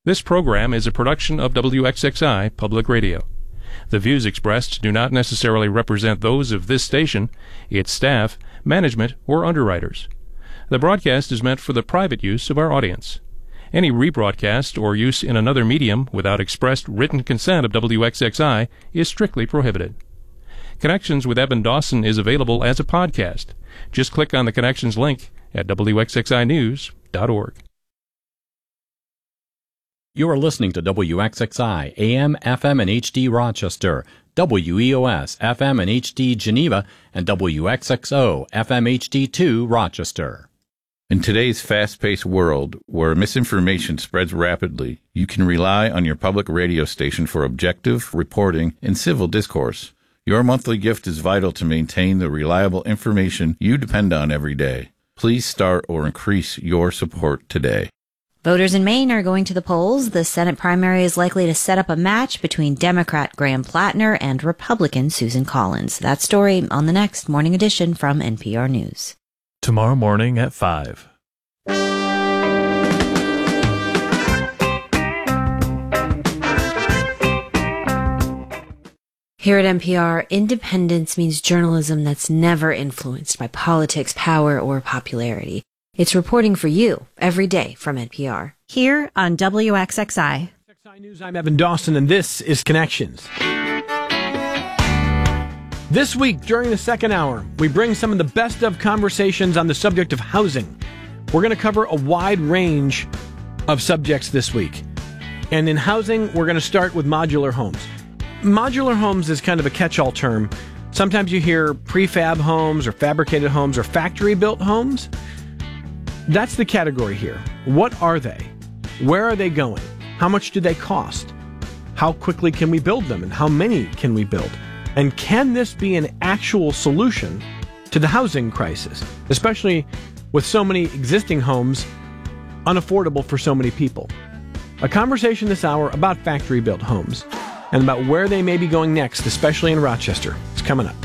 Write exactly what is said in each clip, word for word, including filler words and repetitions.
This program is a production of W X X I Public Radio. The views expressed do not necessarily represent those of this station, its staff, management, or underwriters. The broadcast is meant for the private use of our audience. Any rebroadcast or use in another medium without expressed written consent of W X X I is strictly prohibited. Connections with Evan Dawson is available as a podcast. Just click on the Connections link at W X X I news dot org. You are listening to W X X I, A M, F M, and H D Rochester, W E O S, F M and H D Geneva, and W X X O, F M H D two Rochester. In today's fast-paced world, where misinformation spreads rapidly, you can rely on your public radio station for objective reporting and civil discourse. Your monthly gift is vital to maintain the reliable information you depend on every day. Please start or increase your support today. Voters in Maine are going to the polls. The Senate primary is likely to set up a match between Democrat Graham Plattner and Republican Susan Collins. That story on the next Morning Edition from N P R News. Tomorrow morning at five. Here at N P R, independence means journalism that's never influenced by politics, power, or popularity. It's reporting for you every day from N P R. Here on W X X I. W X X I News, I'm Evan Dawson, and this is Connections. This week, during the second hour, we bring some of the best of conversations on the subject of housing. We're going to cover a wide range of subjects this week. And in housing, we're going to start with modular homes. Modular homes is kind of a catch-all term. Sometimes you hear prefab homes or fabricated homes or factory-built homes. That's the category here. What are they? Where are they going? How much do they cost? How quickly can we build them? And how many can we build? And can this be an actual solution to the housing crisis, especially with so many existing homes unaffordable for so many people? A conversation this hour about factory-built homes and about where they may be going next, especially in Rochester. It's coming up.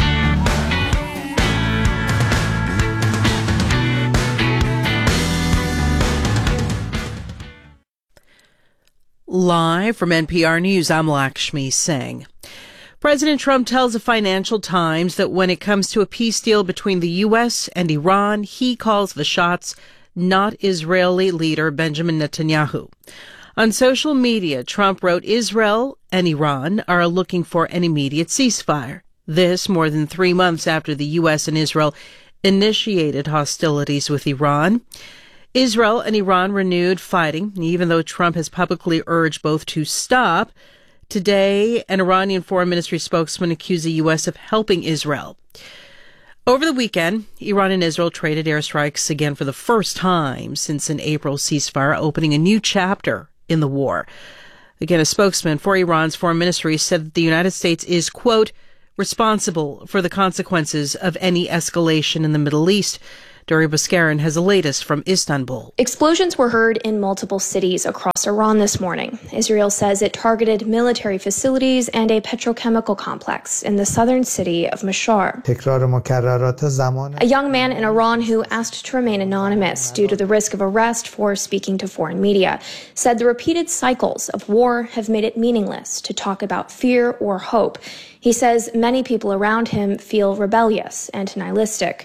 Live from N P R News, I'm Lakshmi Singh. President Trump tells the Financial Times that when it comes to a peace deal between the U S and Iran, he calls the shots, not Israeli leader Benjamin Netanyahu. On social media, Trump wrote, Israel and Iran are looking for an immediate ceasefire. This more than three months after the U S and Israel initiated hostilities with Iran. Israel and Iran renewed fighting, even though Trump has publicly urged both to stop. Today, an Iranian Foreign Ministry spokesman accused the U S of helping Israel. Over the weekend, Iran and Israel traded airstrikes again for the first time since an April ceasefire, opening a new chapter in the war. Again, a spokesman for Iran's Foreign Ministry said that the United States is, quote, responsible for the consequences of any escalation in the Middle East. Dori Bouskarin has the latest from Istanbul. Explosions were heard in multiple cities across Iran this morning. Israel says it targeted military facilities and a petrochemical complex in the southern city of Mashhar. A young man in Iran who asked to remain anonymous due to the risk of arrest for speaking to foreign media said the repeated cycles of war have made it meaningless to talk about fear or hope. He says many people around him feel rebellious and nihilistic.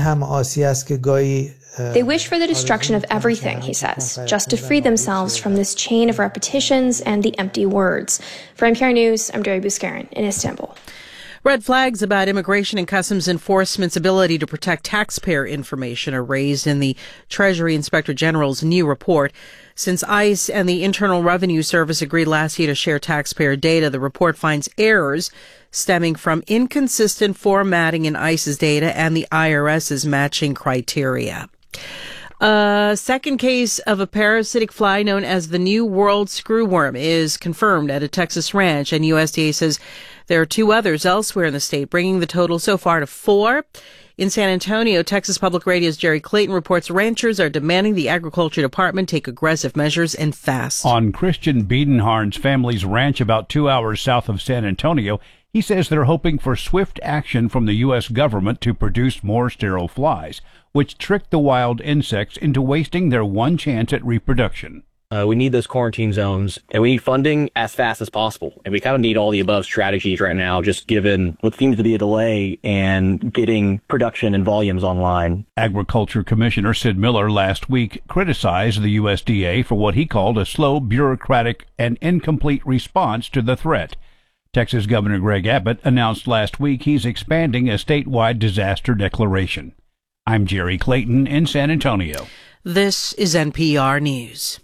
They wish for the destruction of everything, he says, just to free themselves from this chain of repetitions and the empty words. For N P R News, I'm Dori Bouskarin in Istanbul. Red flags about Immigration and Customs Enforcement's ability to protect taxpayer information are raised in the Treasury Inspector General's new report. Since ICE and the Internal Revenue Service agreed last year to share taxpayer data, the report finds errors stemming from inconsistent formatting in ICE's data and the IRS's matching criteria. A second case of a parasitic fly known as the New World Screwworm is confirmed at a Texas ranch, and U S D A says there are two others elsewhere in the state, bringing the total so far to four. In San Antonio, Texas Public Radio's Jerry Clayton reports ranchers are demanding the Agriculture Department take aggressive measures and fast. On Christian Biedenharn's family's ranch about two hours south of San Antonio, he says they're hoping for swift action from the U S government to produce more sterile flies, which trick the wild insects into wasting their one chance at reproduction. Uh, we need those quarantine zones, and we need funding as fast as possible. And we kind of need all the above strategies right now, just given what seems to be a delay and getting production and volumes online. Agriculture Commissioner Sid Miller last week criticized the U S D A for what he called a slow, bureaucratic, and incomplete response to the threat. Texas Governor Greg Abbott announced last week he's expanding a statewide disaster declaration. I'm Jerry Clayton in San Antonio. This is N P R News.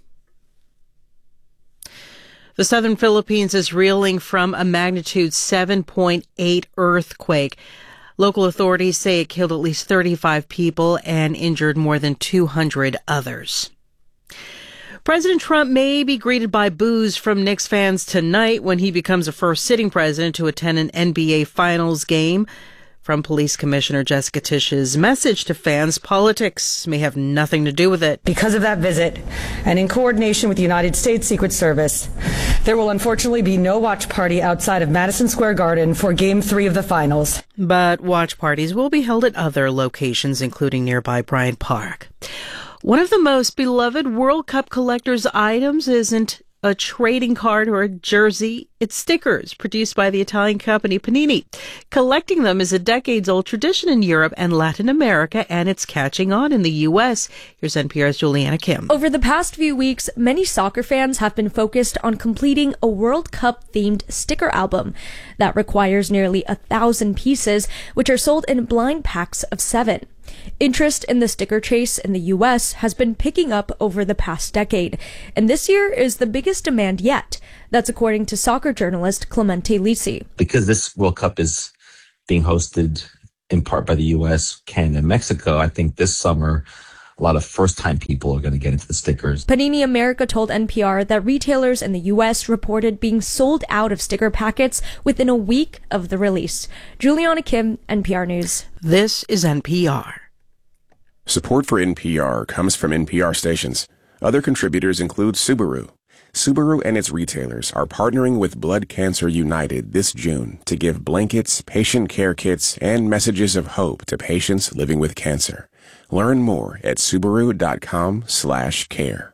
The southern Philippines is reeling from a magnitude seven point eight earthquake. Local authorities say it killed at least thirty-five people and injured more than two hundred others. President Trump may be greeted by boos from Knicks fans tonight when he becomes the first sitting president to attend an N B A Finals game. From Police Commissioner Jessica Tisch's message to fans, politics may have nothing to do with it. Because of that visit, and in coordination with the United States Secret Service, there will unfortunately be no watch party outside of Madison Square Garden for Game three of the Finals. But watch parties will be held at other locations, including nearby Bryant Park. One of the most beloved World Cup collector's items isn't a trading card or a jersey. It's stickers produced by the Italian company Panini. Collecting them is a decades-old tradition in Europe and Latin America, and it's catching on in the U S. Here's N P R's Juliana Kim. Over the past few weeks, many soccer fans have been focused on completing a World Cup-themed sticker album that requires nearly a thousand pieces, which are sold in blind packs of seven. Interest in the sticker chase in the U S has been picking up over the past decade, and this year is the biggest demand yet. That's according to soccer journalist Clemente Lisi. Because this World Cup is being hosted in part by the U S, Canada, and Mexico, I think this summer a lot of first-time people are going to get into the stickers. Panini America told N P R that retailers in the U S reported being sold out of sticker packets within a week of the release. Juliana Kim, N P R News. This is N P R. Support for N P R comes from N P R stations. Other contributors include Subaru. Subaru and its retailers are partnering with Blood Cancer United this June to give blankets, patient care kits, and messages of hope to patients living with cancer. Learn more at Subaru.com slash care.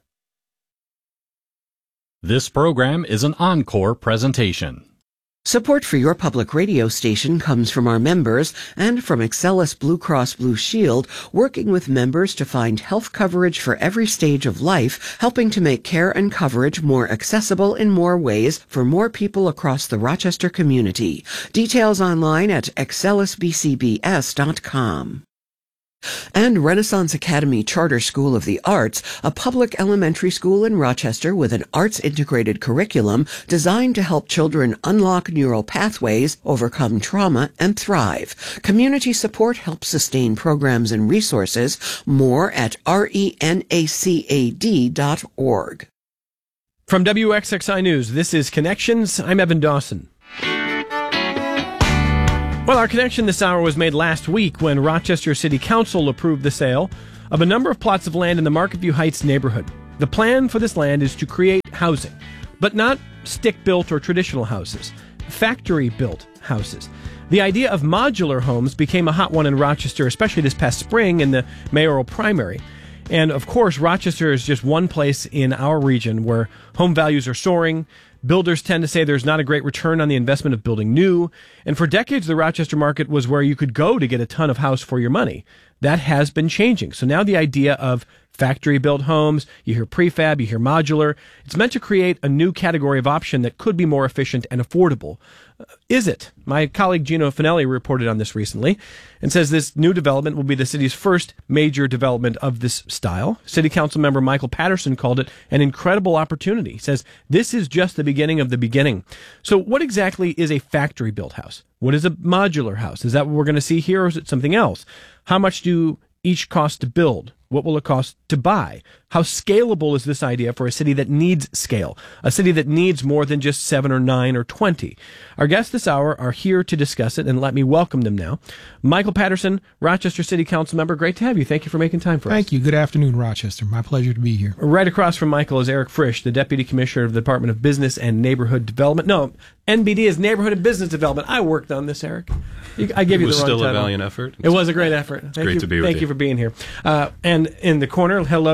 This program is an encore presentation. Support for your public radio station comes from our members and from Excellus Blue Cross Blue Shield, working with members to find health coverage for every stage of life, helping to make care and coverage more accessible in more ways for more people across the Rochester community. Details online at excellus b c b s dot com. And Renaissance Academy Charter School of the Arts, a public elementary school in Rochester with an arts-integrated curriculum designed to help children unlock neural pathways, overcome trauma, and thrive. Community support helps sustain programs and resources. More at renacad dot org. From W X X I News, this is Connections. I'm Evan Dawson. Well, our connection this hour was made last week when Rochester City Council approved the sale of a number of plots of land in the Market View Heights neighborhood. The plan for this land is to create housing, but not stick-built or traditional houses, factory-built houses. The idea of modular homes became a hot one in Rochester, especially this past spring in the mayoral primary. And, of course, Rochester is just one place in our region where home values are soaring. Builders tend to say there's not a great return on the investment of building new. And for decades, the Rochester market was where you could go to get a ton of house for your money. That has been changing. So now the idea of factory-built homes, you hear prefab, you hear modular, it's meant to create a new category of option that could be more efficient and affordable. Uh, is it? My colleague Gino Finelli reported on this recently and says this new development will be the city's first major development of this style. City Council member Michael Patterson called it an incredible opportunity. He says this is just the beginning of the beginning. So what exactly is a factory-built house? What is a modular house? Is that what we're going to see here, or is it something else? How much do each cost to build? What will it cost to buy? How scalable is this idea for a city that needs scale? A city that needs more than just seven or nine or twenty? Our guests this hour are here to discuss it, and let me welcome them now. Michael Patterson, Rochester City Council member. Great to have you. Thank you for making time for us. Thank you. Good afternoon, Rochester. My pleasure to be here. Right across from Michael is Eric Frisch, the Deputy Commissioner of the Department of Business and Neighborhood Development. No, N B D is Neighborhood and Business Development. I worked on this, Eric. You, I gave you the wrong title. It was still a valiant effort. It was a great effort. Thank great you, to be with Thank you. you for being here. Uh, and in the corner, hello to Jeff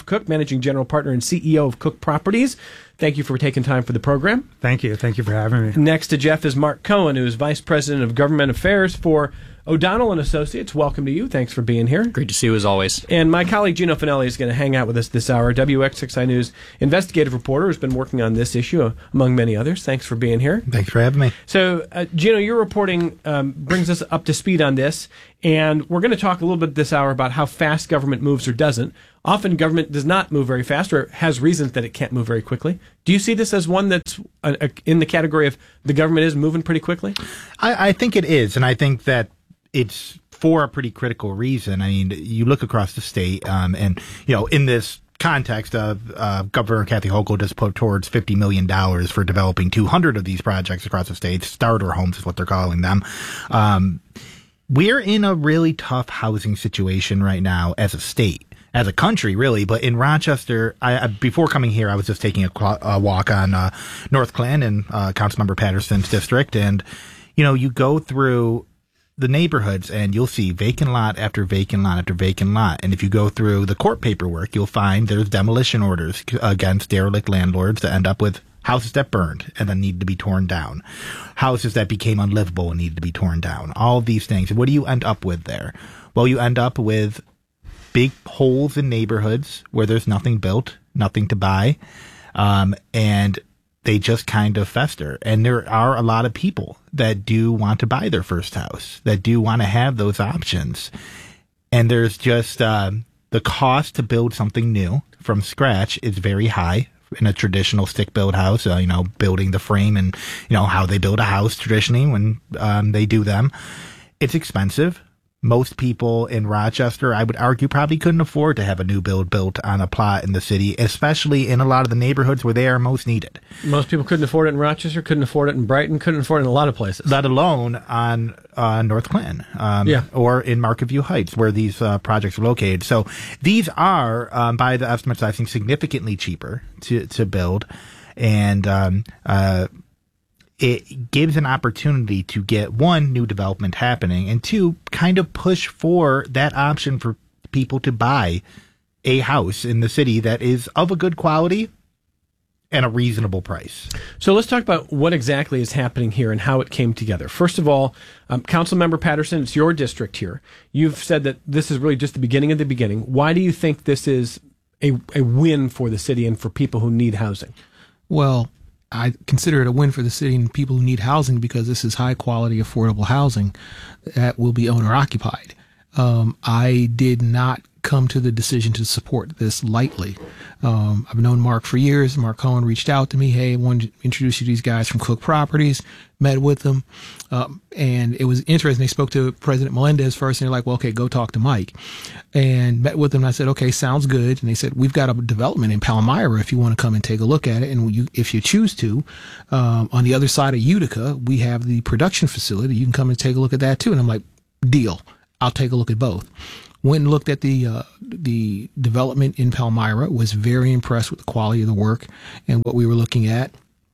Jeff Cook, Managing General Partner and C E O of Cook Properties. Thank you for taking time for the program. Thank you. Thank you for having me. Next to Jeff is Mark Cohen, who is Vice President of Government Affairs for O'Donnell and Associates. Welcome to you. Thanks for being here. Great to see you as always. And my colleague Gino Finelli is going to hang out with us this hour. W X X I News investigative reporter who's been working on this issue, uh, among many others. Thanks for being here. Thanks for having me. So, uh, Gino, your reporting um, brings us up to speed on this, and we're going to talk a little bit this hour about how fast government moves or doesn't. Often government does not move very fast or has reasons that it can't move very quickly. Do you see this as one that's a, a, in the category of the government is moving pretty quickly? I, I think it is, and I think that it's for a pretty critical reason. I mean, you look across the state, um, and, you know, in this context of uh, Governor Kathy Hochul just put towards fifty million dollars for developing two hundred of these projects across the state. Starter homes is what they're calling them. Um, we're in a really tough housing situation right now as a state. As a country, really, but in Rochester, I, before coming here, I was just taking a, a walk on uh, North Glen in uh, Councilmember Patterson's district, and, you know, you go through the neighborhoods and you'll see vacant lot after vacant lot after vacant lot, and if you go through the court paperwork, you'll find there's demolition orders against derelict landlords that end up with houses that burned and then need to be torn down, houses that became unlivable and needed to be torn down, all of these things. What do you end up with there? Well, you end up with big holes in neighborhoods where there's nothing built, nothing to buy, um, and they just kind of fester. And there are a lot of people that do want to buy their first house, that do want to have those options. And there's just uh, the cost to build something new from scratch is very high in a traditional stick-built house, uh, you know, building the frame and, you know, how they build a house traditionally when um, they do them. It's expensive. Most people in Rochester, I would argue, probably couldn't afford to have a new build built on a plot in the city, especially in a lot of the neighborhoods where they are most needed. Most people couldn't afford it in Rochester, couldn't afford it in Brighton, couldn't afford it in a lot of places. Let alone on uh, North Glen um, yeah. or in Market View Heights, where these uh, projects are located. So these are, um, by the estimates, I think, significantly cheaper to, to build. And um, uh it gives an opportunity to get, one, new development happening, and two, kind of push for that option for people to buy a house in the city that is of a good quality and a reasonable price. So let's talk about what exactly is happening here and how it came together. First of all, um, Councilmember Patterson, it's your district here. You've said that this is really just the beginning of the beginning. Why do you think this is a, a win for the city and for people who need housing? Well, I consider it a win for the city and people who need housing because this is high quality, affordable housing that will be owner occupied. Um, I did not come to the decision to support this lightly. Um, I've known Mark for years. Mark Cohen reached out to me. Hey, I wanted to introduce you to these guys from Cook Properties, met with them. Um, and it was interesting. They spoke to President Melendez first and they're like, well, okay, go talk to Mike, and met with them. And I said, okay, sounds good. And they said, we've got a development in Palmyra if you want to come and take a look at it. And you, if you choose to, um, on the other side of Utica, we have the production facility. You can come and take a look at that too. And I'm like, deal. I'll take a look at both. Went and looked at the uh, the development in Palmyra, was very impressed with the quality of the work and what we were looking at.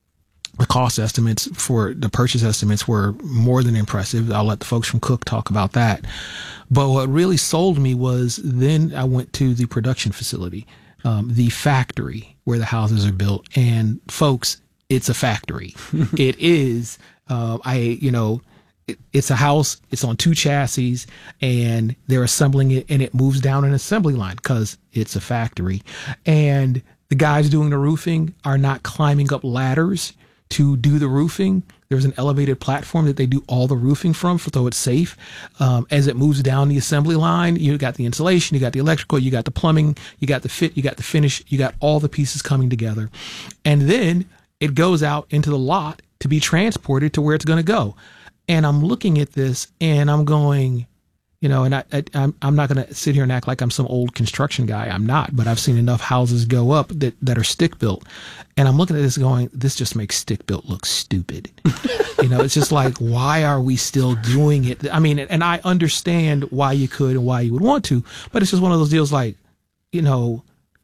The cost estimates for the purchase estimates were more than impressive. I'll let the folks from Cook talk about that. But what really sold me was then I went to the production facility, um, the factory where the houses are built. And folks, it's a factory. It is, uh, I, you know, it's a house, it's on two chassis, and they're assembling it, and it moves down an assembly line because it's a factory. And the guys doing the roofing are not climbing up ladders to do the roofing. There's an elevated platform that they do all the roofing from, so it's safe. Um, as it moves down the assembly line, you got the insulation, you got the electrical, you got the plumbing, you got the fit, you got the finish, you got all the pieces coming together. And then it goes out into the lot to be transported to where it's going to go. And I'm looking at this and I'm going, you know, and I, I, I'm, I'm not going to sit here and act like I'm some old construction guy. I'm not, but I've seen enough houses go up that, that are stick built. And I'm looking at this going, this just makes stick built look stupid. You know, it's just like, why are we still doing it? I mean, and I understand why you could and why you would want to, but it's just one of those deals like, you know,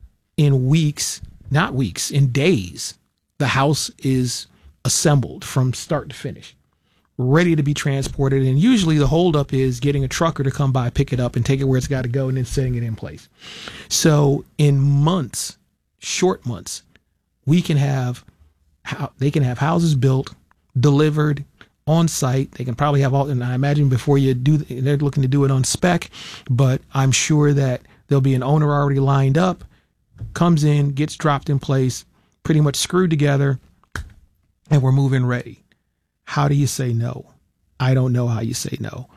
in weeks, not weeks, in days, the house is assembled from start to finish. ready to be transported. And usually the holdup is getting a trucker to come by, pick it up, and take it where it's got to go, and then setting it in place. So in months, short months, we can have how they can have houses built, delivered on site. They can probably have all, and I imagine before you do, they're looking to do it on spec, but I'm sure that there'll be an owner already lined up, comes in, gets dropped in place, pretty much screwed together, and we're moving ready. How do you say no? I don't know how you say no.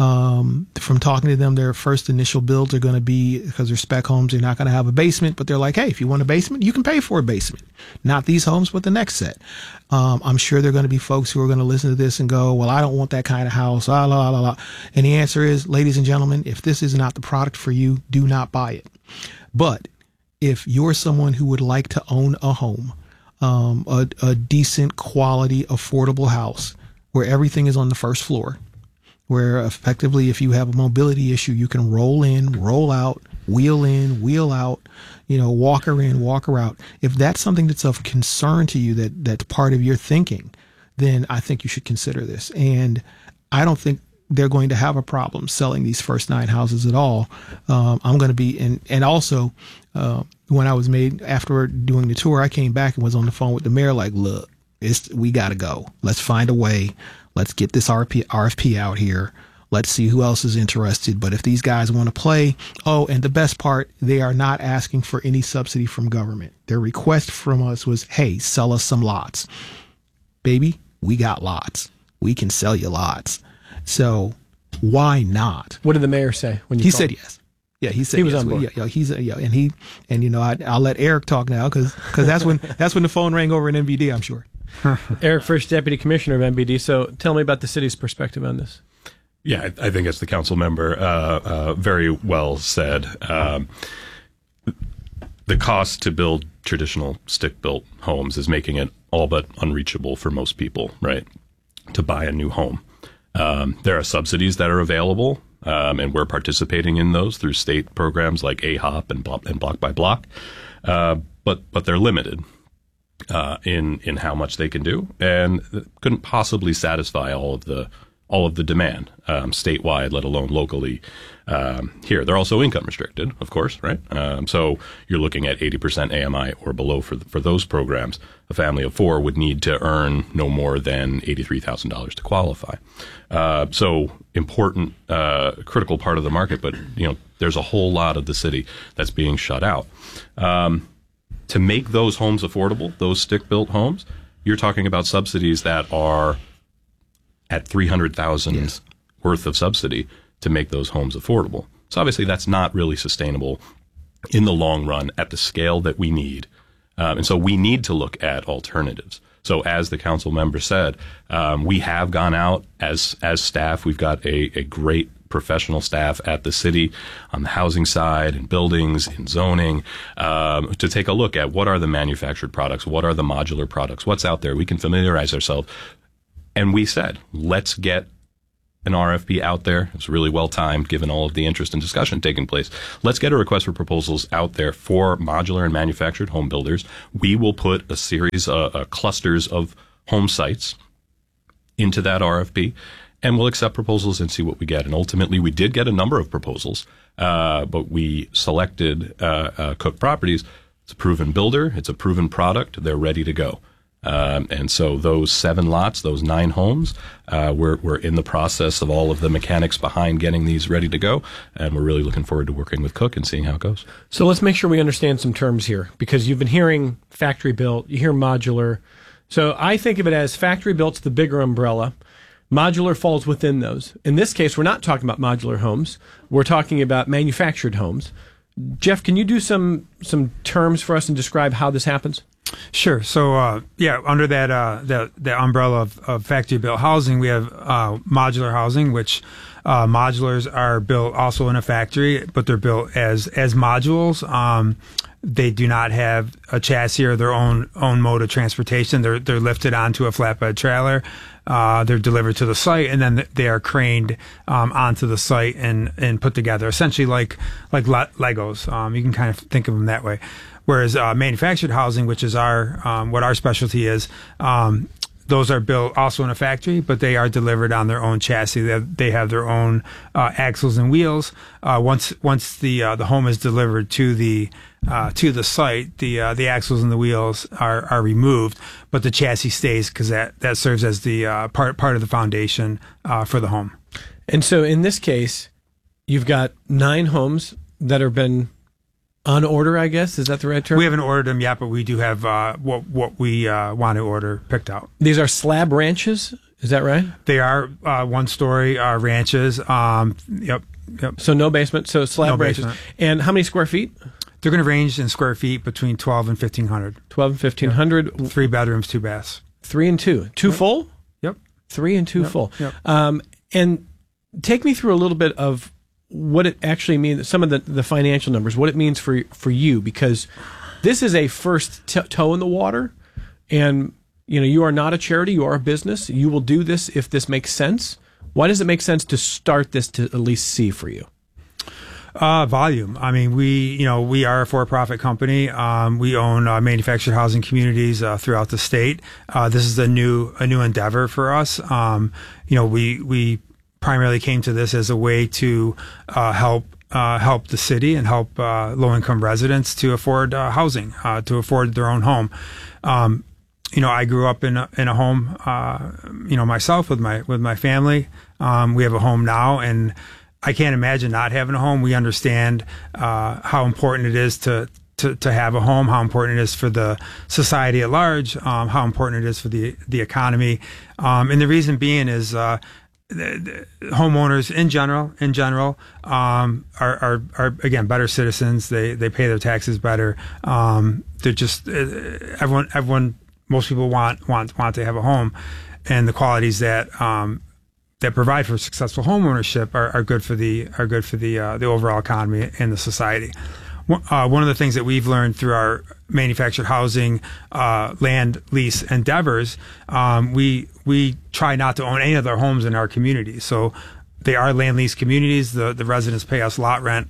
Um, from talking to them, their first initial builds are going to be, because they're spec homes, they're not going to have a basement, but they're like, hey, if you want a basement, you can pay for a basement. Not these homes, but the next set. Um, I'm sure there are going to be folks who are going to listen to this and go, well, I don't want that kind of house. Ah, la, la, la. And the answer is, ladies and gentlemen, if this is not the product for you, do not buy it. But if you're someone who would like to own a home, um, a, a decent quality, affordable house where everything is on the first floor, where effectively if you have a mobility issue, you can roll in, roll out, wheel in, wheel out, you know, walker in, walker out. If that's something that's of concern to you, that that's part of your thinking, then I think you should consider this. And I don't think they're going to have a problem selling these first nine houses at all. Um, I'm going to be, and, and also uh, when I was made, after doing the tour, I came back and was on the phone with the mayor like, look, it's, we got to go. Let's find a way. Let's get this R F P out here. Let's see who else is interested. But if these guys want to play, oh, and the best part, they are not asking for any subsidy from government. Their request from us was, hey, sell us some lots. Baby, we got lots. We can sell you lots. So why not? What did the mayor say when you He called? said yes. Yeah, he said He was yes. on board. Yeah, yeah, he's yeah, and he and you know I, I'll let Eric talk now because that's when that's when the phone rang over in M V D. I'm sure. Eric, first deputy commissioner of M B D. So tell me about the city's perspective on this. Yeah, I, I think as the council member uh, uh, very well said, um, the cost to build traditional stick-built homes is making it all but unreachable for most people, right, to buy a new home. Um, there are subsidies that are available, um, and we're participating in those through state programs like A H O P and, and Block by Block, uh, but but they're limited. Uh, in in how much they can do, and couldn't possibly satisfy all of the all of the demand um, statewide, let alone locally. Um, here, they're also income restricted, of course, right? Um, so you're looking at eighty percent A M I or below for for those programs. A family of four would need to earn no more than eighty-three thousand dollars to qualify. Uh, so important, uh, critical part of the market, but you know, there's a whole lot of the city that's being shut out. Um, To make those homes affordable, those stick-built homes, you're talking about subsidies that are at three hundred thousand dollars yes. worth of subsidy to make those homes affordable. So obviously that's not really sustainable in the long run at the scale that we need. Um, and so we need to look at alternatives. So as the council member said, um, we have gone out as as staff. We've got a, a great professional staff at the city on the housing side, in buildings, in zoning, um, to take a look at what are the manufactured products, what are the modular products, what's out there. We can familiarize ourselves. And we said, let's get an R F P out there. It was really well timed given all of the interest and discussion taking place. Let's get a request for proposals out there for modular and manufactured home builders. We will put a series of uh, uh, clusters of home sites into that R F P, and we'll accept proposals and see what we get. And ultimately, we did get a number of proposals, uh, but we selected uh, uh, Cook Properties. It's a proven builder. It's a proven product. They're ready to go. Um, and so those seven lots, those nine homes, uh, we're, we're in the process of all of the mechanics behind getting these ready to go. And we're really looking forward to working with Cook and seeing how it goes. So let's make sure we understand some terms here, because you've been hearing factory built, you hear modular. So I think of it as factory built's the bigger umbrella. Modular falls within those. In this case, we're not talking about modular homes. We're talking about manufactured homes. Jeff, can you do some some terms for us and describe how this happens? Sure. So, uh, yeah, under that uh, the, the umbrella of, of factory-built housing, we have uh, modular housing, which uh, modulars are built also in a factory, but they're built as as modules. Um, they do not have a chassis or their own own mode of transportation. They're they're lifted onto a flatbed trailer. Uh, they're delivered to the site, and then they are craned um, onto the site and, and put together, essentially like like Legos. Um, you can kind of think of them that way. Whereas uh, manufactured housing, which is our um, what our specialty is, um, those are built also in a factory, but they are delivered on their own chassis. They have, they have their own uh, axles and wheels. Uh, once once the uh, the home is delivered to the uh, to the site, the uh, the axles and the wheels are, are removed, but the chassis stays because that, that serves as the uh, part part of the foundation uh, for the home. And so in this case, you've got nine homes that have been on order, I guess. Is that the right term? We haven't ordered them yet, but we do have uh, what what we uh, want to order picked out. These are slab ranches, is that right? They are uh, one-story uh, ranches. Um, yep, yep. So no basement, so slab No ranches. basement. And how many square feet? They're going to range in square feet between twelve and fifteen hundred. twelve and fifteen hundred. Yep. Three bedrooms, two baths. Three and two. Two Yep. full? Yep. Three and two Yep. full. Yep. Um, and take me through a little bit of what it actually means, some of the, the financial numbers, what it means for for you, because this is a first t- toe in the water, and you know you are not a charity, you are a business. You will do this if this makes sense. Why does it make sense to start this to at least see for you? Uh, volume. I mean, we, you know, we are a for-profit company. Um, we own uh, manufactured housing communities uh, throughout the state. Uh, this is a new, a new endeavor for us. Um, you know, we, we primarily came to this as a way to uh, help, uh, help the city and help uh, low-income residents to afford uh, housing, uh, to afford their own home. Um, you know, I grew up in a, in a home, uh, you know, myself with my, with my family. Um, we have a home now, and I can't imagine not having a home. We understand uh, how important it is to, to, to have a home, how important it is for the society at large, um, how important it is for the the economy. Um, and the reason being is uh, the, the homeowners in general, in general, um, are, are are again better citizens. They they pay their taxes better. Um, they're just uh, everyone everyone most people want want want to have a home, and the qualities that um, that provide for successful home ownership are, are good for the are good for the uh, the overall economy and the society. Uh, one of the things that we've learned through our manufactured housing uh, land lease endeavors, um, we we try not to own any of their homes in our communities. So they are land lease communities. The the residents pay us lot rent,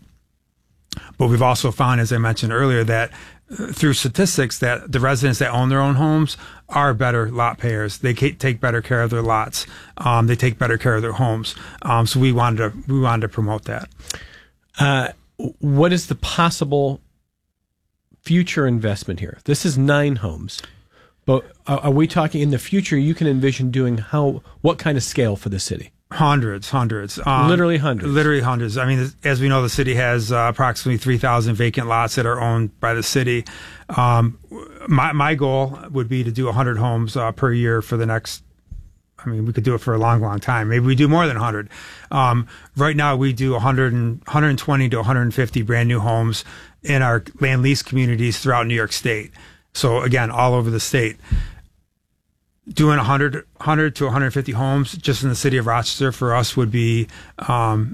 but we've also found, as I mentioned earlier, that through statistics that the residents that own their own homes are better lot payers. They take better care of their lots. Um, they take better care of their homes. Um, so we wanted to we wanted to promote that. Uh, what is the possible future investment here? This is nine homes, but are, are we talking in the future? You can envision doing how what kind of scale for the city? Hundreds, hundreds. Um, literally hundreds. Literally hundreds. I mean, as we know, the city has uh, approximately three thousand vacant lots that are owned by the city. Um, my my goal would be to do one hundred homes uh, per year for the next, I mean, we could do it for a long, long time. Maybe we do more than one hundred. Um, right now, we do one hundred and, one hundred twenty to one hundred fifty brand new homes in our land lease communities throughout New York State. So, again, all over the state. Doing one hundred, one hundred to one hundred fifty homes just in the city of Rochester for us would be, um,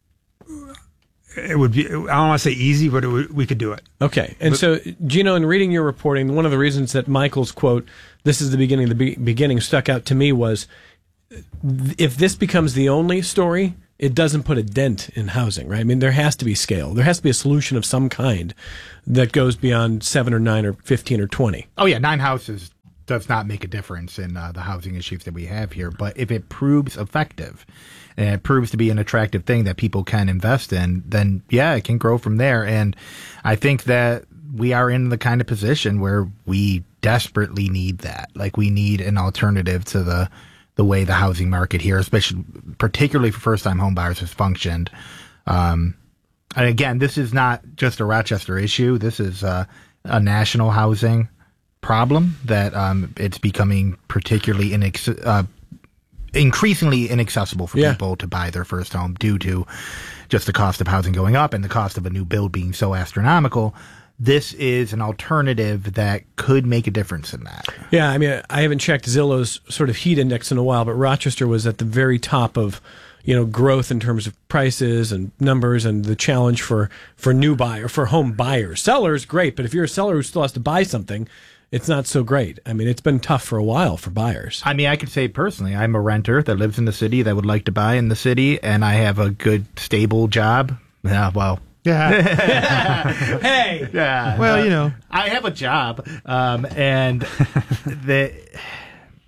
it would be, I don't want to say easy, but it would, we could do it. Okay. And but, so, Gino, in reading your reporting, one of the reasons that Michael's quote, "This is the beginning, the be- beginning," stuck out to me was, if this becomes the only story, it doesn't put a dent in housing, right? I mean, there has to be scale. There has to be a solution of some kind that goes beyond seven or nine or fifteen or twenty. Oh, yeah. Nine houses does not make a difference in uh, the housing issues that we have here. But if it proves effective and it proves to be an attractive thing that people can invest in, then yeah, it can grow from there. And I think that we are in the kind of position where we desperately need that. Like, we need an alternative to the the way the housing market here, especially particularly for first time home buyers, has functioned. Um, and again, this is not just a Rochester issue. This is uh, a national housing problem that um, it's becoming particularly inex- uh, increasingly inaccessible for yeah. people to buy their first home due to just the cost of housing going up and the cost of a new build being so astronomical. This is an alternative that could make a difference in that. Yeah, I mean, I haven't checked Zillow's sort of heat index in a while, but Rochester was at the very top of, you know, growth in terms of prices and numbers, and the challenge for, for new buyer, for home buyers. Sellers, great, but if you're a seller who still has to buy something, it's not so great. I mean, it's been tough for a while for buyers. I mean, I could say personally, I'm a renter that lives in the city that would like to buy in the city, and I have a good, stable job. Yeah, well... Yeah. Hey. Yeah. Well, uh, you know, I have a job, um, and the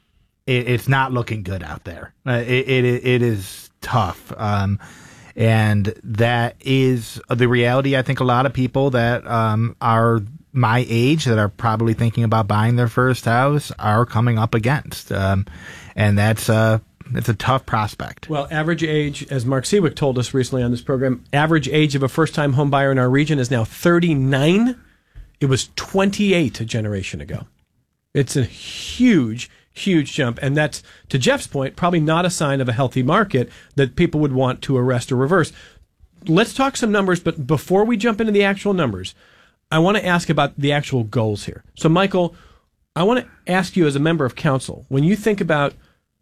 it, it's not looking good out there. Uh, it, it it is tough, um, and that is the reality. I think a lot of people that um, are my age that are probably thinking about buying their first house are coming up against, um, and that's uh, it's a tough prospect. Well, average age, as Mark Seawick told us recently on this program, average age of a first-time home buyer in our region is now thirty-nine. It was twenty-eight a generation ago. It's a huge, huge jump. And that's, to Jeff's point, probably not a sign of a healthy market that people would want to arrest or reverse. Let's talk some numbers, but before we jump into the actual numbers, I want to ask about the actual goals here. So, Michael, I want to ask you as a member of council, when you think about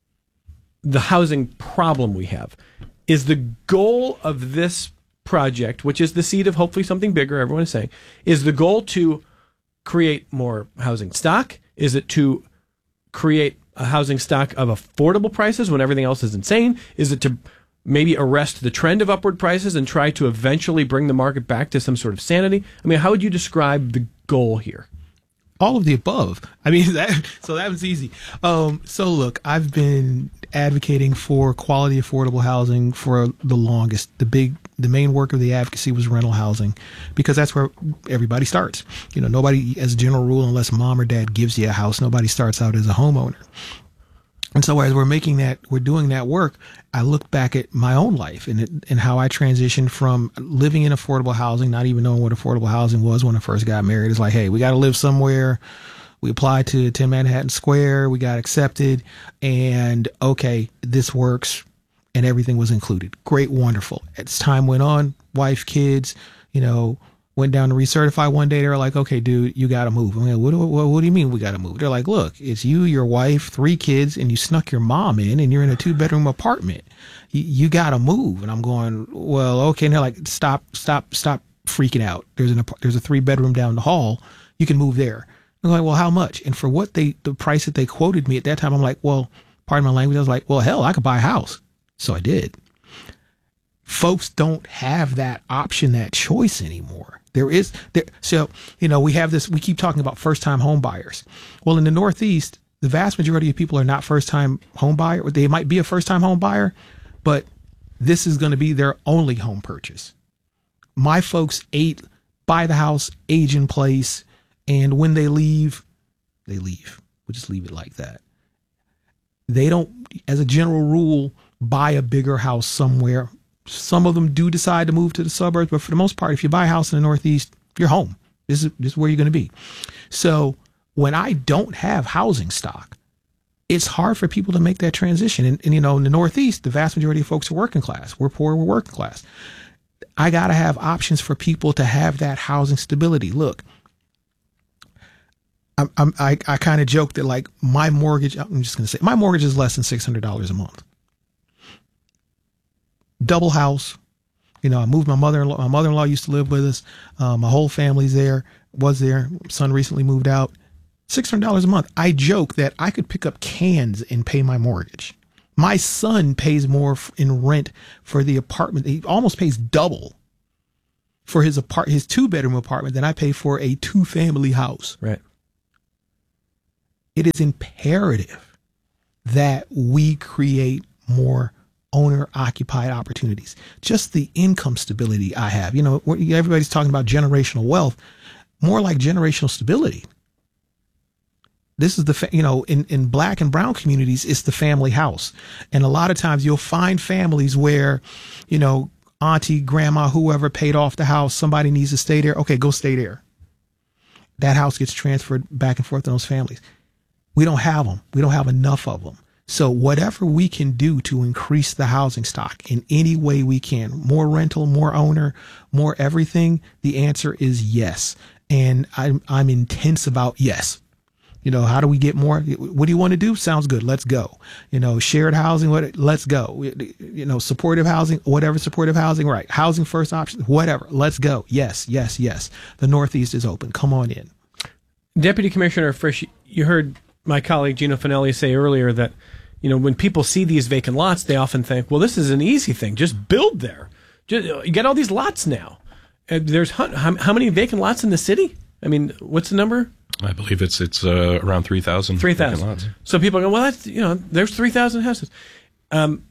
the housing problem we have, is the goal of this project, which is the seed of hopefully something bigger, everyone is saying, is the goal to create more housing stock? Is it to create a housing stock of affordable prices when everything else is insane? Is it to maybe arrest the trend of upward prices and try to eventually bring the market back to some sort of sanity? I mean, how would you describe the goal here? All of the above. I mean, that, so that was easy. Um, so look, I've been advocating for quality, affordable housing for the longest. The big, the main work of the advocacy was rental housing, because that's where everybody starts. You know, nobody, as a general rule, unless mom or dad gives you a house, nobody starts out as a homeowner. And so as we're making that, we're doing that work, I look back at my own life and it, and how I transitioned from living in affordable housing, not even knowing what affordable housing was when I first got married. It's like, hey, we got to live somewhere. We applied to ten Manhattan Square. We got accepted. And okay, this works. And everything was included. Great, wonderful. As time went on, wife, kids, you know, went down to recertify one day. They were like, okay, dude, you got to move. I'm like, what, what, what do you mean we got to move? They're like, look, it's you, your wife, three kids, and you snuck your mom in, and you're in a two-bedroom apartment. You, you got to move. And I'm going, well, okay. And they're like, stop, stop, stop freaking out. There's an there's a three-bedroom down the hall. You can move there. I'm like, well, how much? And for what they, the price that they quoted me at that time, I'm like, well, pardon my language. I was like, well, hell, I could buy a house. So I did. Folks don't have that option, that choice anymore. There is there. So, you know, we have this, we keep talking about first time home buyers. Well, in the Northeast, the vast majority of people are not first time home buyer. They might be a first time home buyer, but this is going to be their only home purchase. My folks ate, buy the house, age in place. And when they leave, they leave. We'll just leave it like that. They don't, as a general rule, buy a bigger house somewhere. Some of them do decide to move to the suburbs, but for the most part, if you buy a house in the Northeast, you're home. This is, this is where you're going to be. So when I don't have housing stock, it's hard for people to make that transition. And, and, you know, in the Northeast, the vast majority of folks are working class. We're poor, we're working class. I got to have options for people to have that housing stability. Look, I'm, I'm, I, I kind of joke that, like, my mortgage, I'm just going to say, my mortgage is less than six hundred dollars a month. Double house. You know, I moved my mother-in-law. My mother-in-law used to live with us. Uh, my whole family's there, was there. Son recently moved out. six hundred dollars a month. I joke that I could pick up cans and pay my mortgage. My son pays more in rent for the apartment. He almost pays double for his apart, his two-bedroom apartment than I pay for a two-family house. Right. It is imperative that we create more owner-occupied opportunities. Just the income stability I have. You know, everybody's talking about generational wealth. More like generational stability. This is the, fa- you know, in, in black and brown communities, it's the family house. And a lot of times you'll find families where, you know, auntie, grandma, whoever paid off the house, somebody needs to stay there. Okay, go stay there. That house gets transferred back and forth to those families. We don't have them. We don't have enough of them. So whatever we can do to increase the housing stock in any way we can, more rental, more owner, more everything, the answer is yes. And I'm, I'm intense about yes. You know, how do we get more? What do you want to do? Sounds good. Let's go. You know, shared housing, what? Let's go. You know, supportive housing, whatever supportive housing, right. Housing first option, whatever. Let's go. Yes, yes, yes. The Northeast is open. Come on in. Deputy Commissioner Frisch, you heard my colleague Gino Finelli say earlier that, you know, when people see these vacant lots, they often think, well, this is an easy thing. Just build there. Just, you get all these lots now. Uh, there's how, how many vacant lots in the city? I mean, what's the number? I believe it's it's uh, around three thousand. Three thousand. So people go, well, that's you know, there's three thousand houses. Um,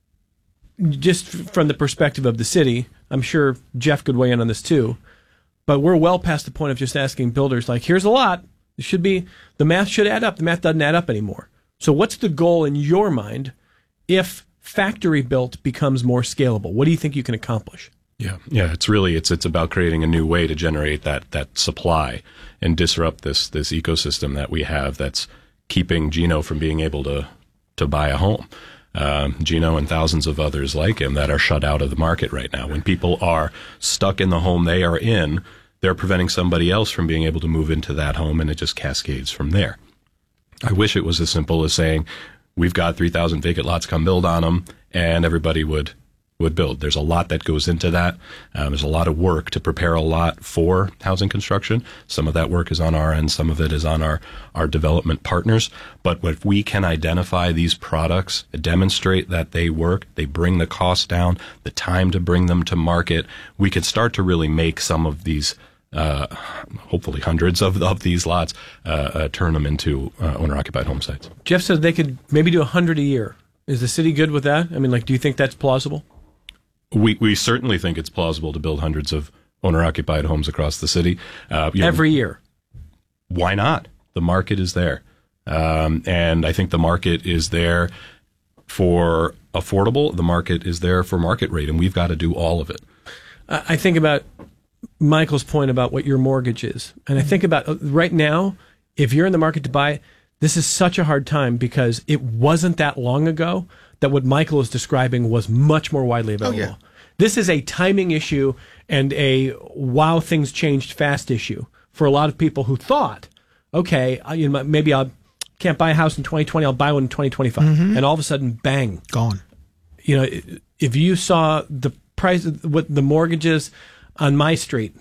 just from the perspective of the city, I'm sure Jeff could weigh in on this too. But we're well past the point of just asking builders like, here's a lot. It should be the math should add up. The math doesn't add up anymore. So what's the goal in your mind if factory built becomes more scalable? What do you think you can accomplish? Yeah, yeah, it's really it's it's about creating a new way to generate that that supply and disrupt this this ecosystem that we have that's keeping Gino from being able to to buy a home. Um, Gino and thousands of others like him that are shut out of the market right now. When people are stuck in the home they are in, they're preventing somebody else from being able to move into that home, and it just cascades from there. I wish it was as simple as saying, we've got three thousand vacant lots, come build on them, and everybody would would build. There's a lot that goes into that. Um, there's a lot of work to prepare a lot for housing construction. Some of that work is on our end. Some of it is on our, our development partners. But if we can identify these products, demonstrate that they work, they bring the cost down, the time to bring them to market, we can start to really make some of these Uh, hopefully hundreds of of these lots, uh, uh, turn them into uh, owner-occupied home sites. Jeff says they could maybe do a hundred a year. Is the city good with that? I mean, like, do you think that's plausible? We we certainly think it's plausible to build hundreds of owner-occupied homes across the city uh, you know, every year. Why not? The market is there, um, and I think the market is there for affordable. The market is there for market rate, and we've got to do all of it. I think about Michael's point about what your mortgage is. And I think about right now, if you're in the market to buy, this is such a hard time because it wasn't that long ago that what Michael is describing was much more widely available. Oh, yeah. This is a timing issue and a wow, things changed fast issue for a lot of people who thought, okay, you know, maybe I can't buy a house in twenty twenty, I'll buy one in twenty twenty-five. Mm-hmm. And all of a sudden, bang. Gone. You know, if you saw the price, what the mortgages on my street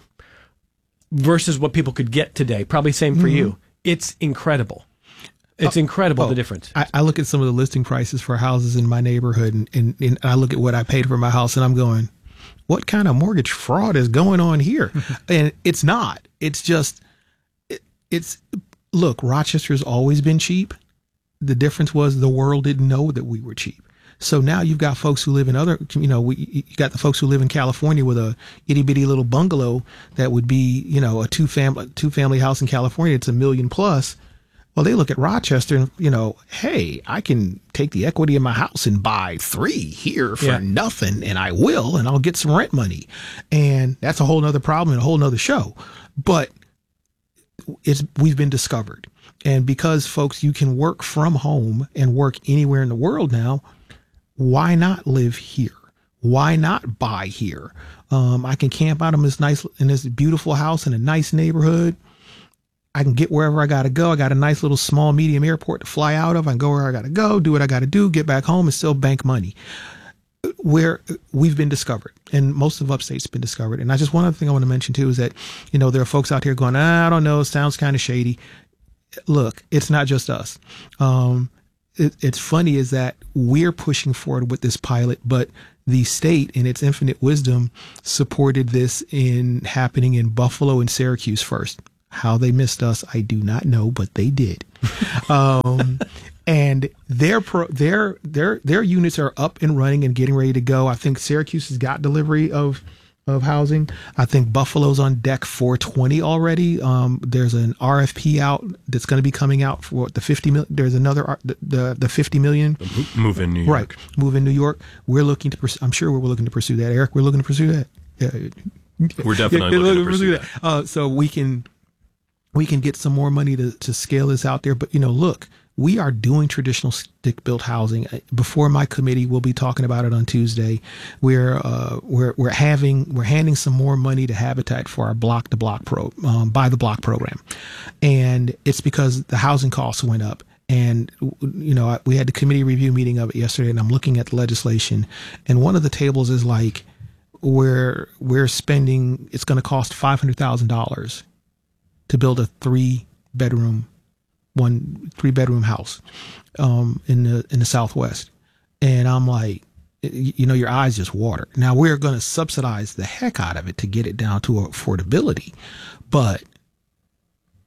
versus what people could get today, probably same for mm-hmm. you. It's incredible. It's oh, incredible, oh, the difference. I, I look at some of the listing prices for houses in my neighborhood, and, and, and I look at what I paid for my house, and I'm going, what kind of mortgage fraud is going on here? And it's not. It's just, it, it's, look, Rochester's always been cheap. The difference was the world didn't know that we were cheap. So now you've got folks who live in other, you know, we, you got the folks who live in California with a itty bitty little bungalow that would be, you know, a two family, two family house in California. It's a million plus. Well, they look at Rochester and, you know, hey, I can take the equity in my house and buy three here for yeah. nothing, and I will, and I'll get some rent money. And that's a whole nother problem and a whole nother show. But it's, we've been discovered. And because folks, you can work from home and work anywhere in the world now, why not live here? Why not buy here? Um, I can camp out in this nice, in this beautiful house in a nice neighborhood. I can get wherever I got to go. I got a nice little small medium airport to fly out of. I can go where I got to go, do what I got to do, get back home and still bank money. Where we've been discovered, and most of upstate's been discovered. And I just, one other thing I want to mention too is that, you know, there are folks out here going, ah, I don't know, it sounds kind of shady. Look, it's not just us. Um, it, it's funny is that we're pushing forward with this pilot, but the state in its infinite wisdom supported this in happening in Buffalo and Syracuse first. How they missed us, I do not know, but they did. um, and their pro, their their their units are up and running and getting ready to go. I think Syracuse has got delivery of of housing. I think Buffalo's on deck four twenty already. Um, there's an R F P out that's going to be coming out for the fifty million. There's another the the, the fifty million. The move in New York. Right, move in New York. We're looking to. Pursue, I'm sure we're looking to pursue that. Eric, we're looking to pursue that. Yeah. We're definitely yeah, looking to pursue that. that. Uh, so we can. We can get some more money to, to scale this out there. But, you know, look, we are doing traditional stick-built housing. Before my committee, we'll be talking about it on Tuesday. We're uh, we're we're having we're handing some more money to Habitat for our block to block pro um, by the block program, and it's because the housing costs went up. And, you know, we had the committee review meeting of it yesterday, and I'm looking at the legislation, and one of the tables is like, where we're spending, it's going to cost five hundred thousand dollars to build a three bedroom, one three bedroom house, um, in the, in the Southwest. And I'm like, you know, your eyes just water. Now we're going to subsidize the heck out of it to get it down to affordability, but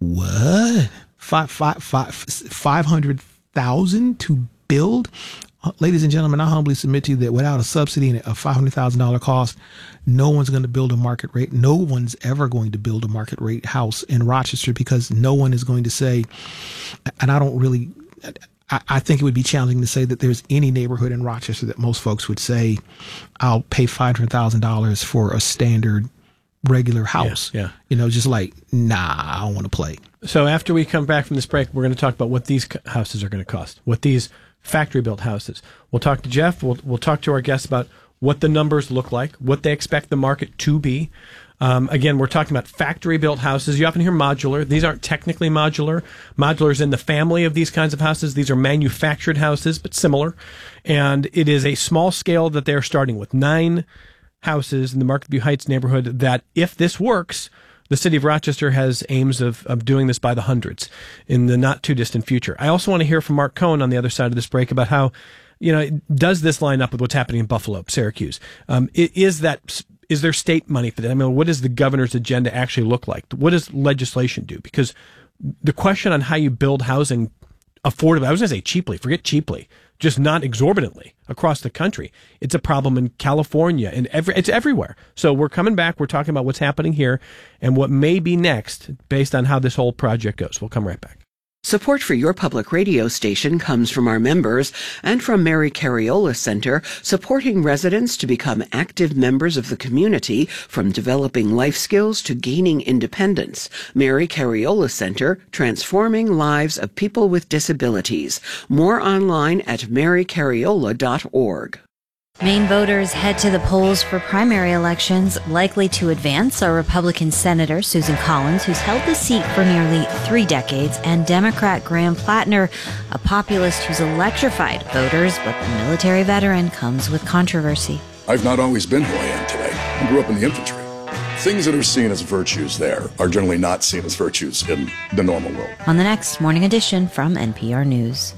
What? Five, five, five, five hundred thousand to build? Uh, ladies and gentlemen, I humbly submit to you that without a subsidy and a five hundred thousand dollars cost, no one's going to build a market rate. No one's ever going to build a market rate house in Rochester because no one is going to say, and I don't really, I, I think it would be challenging to say that there's any neighborhood in Rochester that most folks would say, I'll pay five hundred thousand dollars for a standard regular house. Yeah, yeah. You know, just like, nah, I don't want to play. So after we come back from this break, we're going to talk about what these houses are going to cost, what these factory-built houses. We'll talk to Jeff. We'll, we'll talk to our guests about what the numbers look like, what they expect the market to be. Um, again, we're talking about factory-built houses. You often hear modular. These aren't technically modular. Modular is in the family of these kinds of houses. These are manufactured houses, but similar. And it is a small scale that they're starting with. Nine houses in the Market View Heights neighborhood that, if this works, the city of Rochester has aims of, of doing this by the hundreds in the not too distant future. I also want to hear from Mark Cohen on the other side of this break about how, you know, does this line up with what's happening in Buffalo, Syracuse? Um, is that, is there state money for that? I mean, what does the governor's agenda actually look like? What does legislation do? Because the question on how you build housing affordably, I was going to say cheaply, forget cheaply, just not exorbitantly across the country. It's a problem in California and every, it's everywhere. So we're coming back. We're talking about what's happening here and what may be next based on how this whole project goes. We'll come right back. Support for your public radio station comes from our members and from Mary Cariola Center, supporting residents to become active members of the community, from developing life skills to gaining independence. Mary Cariola Center, transforming lives of people with disabilities. More online at mary cariola dot org. Maine voters head to the polls for primary elections. Likely to advance are Republican Senator Susan Collins, who's held the seat for nearly three decades, and Democrat Graham Plattner, a populist who's electrified voters, but the military veteran comes with controversy. I've not always been who I am today. I grew up in the infantry. Things that are seen as virtues there are generally not seen as virtues in the normal world. On the next Morning Edition from N P R News.